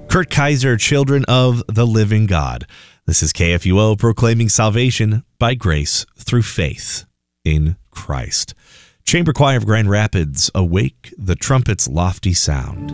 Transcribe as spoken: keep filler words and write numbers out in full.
Kurt Kaiser, Children of the Living God. This is K F U O, proclaiming salvation by grace through faith in Christ. Chamber Choir of Grand Rapids, awake the trumpet's lofty sound.